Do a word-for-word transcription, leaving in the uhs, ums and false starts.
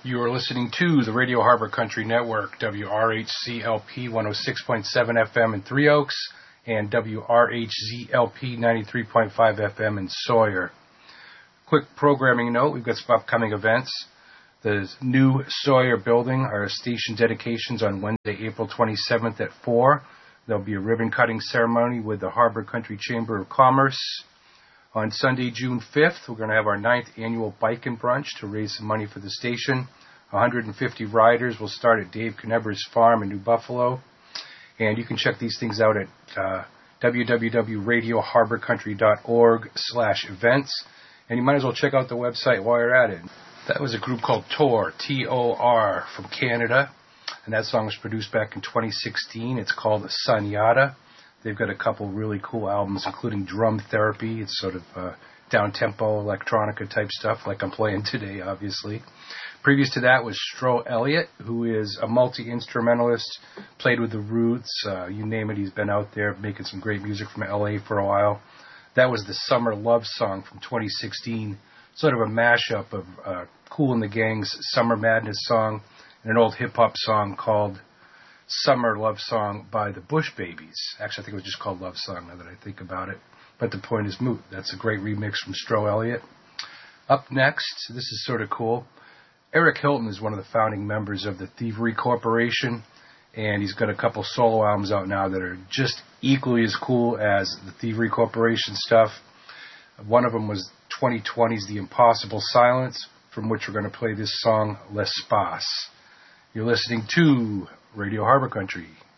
You are listening to the Radio Harbor Country Network, W R H C L P one oh six point seven F M in Three Oaks and W R H Z L P ninety-three point five F M in Sawyer. Quick programming note, we've got some upcoming events. The new Sawyer building, our station dedications on Wednesday, April twenty-seventh at four. There'll be a ribbon-cutting ceremony with the Harbor Country Chamber of Commerce. On Sunday, June fifth, we're going to have our ninth annual Bike and Brunch to raise some money for the station. one hundred fifty riders will start at Dave Kneber's farm in New Buffalo. And you can check these things out at uh, w w w dot radio harbor country dot org slash events. And you might as well check out the website while you're at it. That was a group called Tor, T O R, from Canada. And that song was produced back in twenty sixteen. It's called Sanyata. They've got a couple really cool albums, including Drum Therapy. It's sort of uh, down-tempo, electronica type stuff, like I'm playing today, obviously. Previous to that was Stro Elliott, who is a multi-instrumentalist, played with the Roots. Uh, you name it, he's been out there making some great music from L A for a while. That was the Summer Love Song from twenty sixteen, sort of a mashup of uh, Kool and the Gang's Summer Madness song and an old hip-hop song called Summer Love Song by the Bush Babies. Actually, I think it was just called Love Song now that I think about it. But the point is moot. That's a great remix from Stro Elliott. Up next, this is sort of cool. Eric Hilton is one of the founding members of the Thievery Corporation, and he's got a couple solo albums out now that are just equally as cool as the Thievery Corporation stuff. One of them was twenty twenty's The Impossible Silence, from which we're going to play this song, L'Espace. You're listening to Radio Harbor Country.